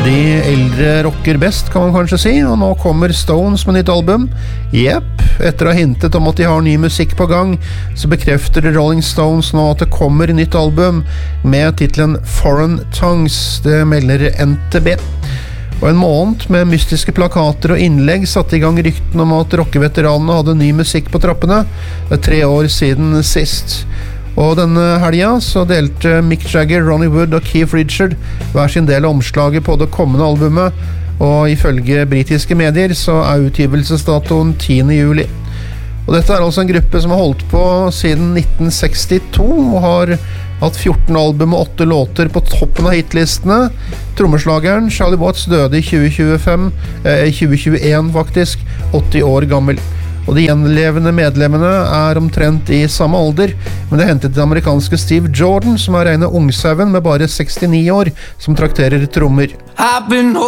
de eldre rocker best, kan man kanskje si, og nå kommer Stones med nytt album. Jepp, etter å ha hintet om at de har ny musikk på gang, så bekrefter Rolling Stones nå at det kommer nytt album med titlen Foreign Tongues. Det melder NTB. Og en måned med mystiske plakater og innlegg satte i gang rykten om at rockeveteranene hadde ny musikk på trappene. Det 3 år siden sist. Og denne helga så delte Mick Jagger, Ronnie Wood og Keith Richards hver sin del av omslaget på det kommende albumet, og ifølge britiske medier så utgivelsesdatoen 10. juli. Og dette altså en gruppe som har holdt på siden 1962 og har hatt 14 album og 8 låter på toppen av hitlistene. Trommeslageren Charlie Watts døde i 2021 faktisk, 80 år gammel. Og de gjenlevende medlemmene omtrent i samme alder, men det hentet det amerikanske Steve Jordan, som regnet ungsauen med bare 69 år, som trakterer trommer.